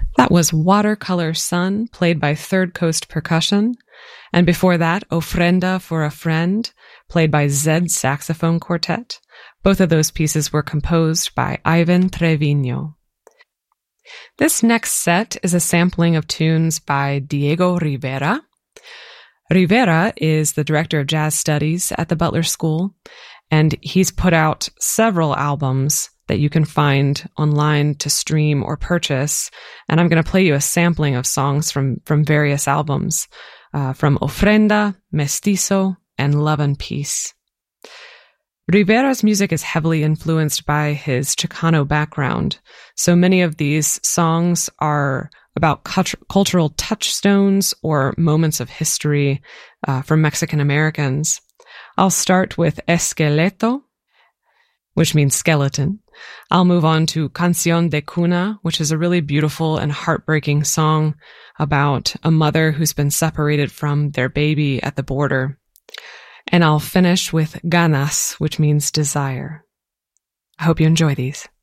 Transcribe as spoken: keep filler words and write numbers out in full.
That was Watercolor Sun, played by Third Coast Percussion. And before that, Ofrenda for a Friend, played by Zed Saxophone Quartet. Both of those pieces were composed by Ivan Trevino. This next set is a sampling of tunes by Diego Rivera. Rivera is the director of jazz studies at the Butler School, and he's put out several albums that you can find online to stream or purchase. And I'm going to play you a sampling of songs from, from various albums, uh, from Ofrenda, Mestizo, and Love and Peace. Rivera's music is heavily influenced by his Chicano background, so many of these songs are about cult- cultural touchstones or moments of history uh, for Mexican Americans. I'll start with Esqueleto, which means skeleton. I'll move on to Canción de Cuna, which is a really beautiful and heartbreaking song about a mother who's been separated from their baby at the border. And I'll finish with Ganas, which means desire. I hope you enjoy these.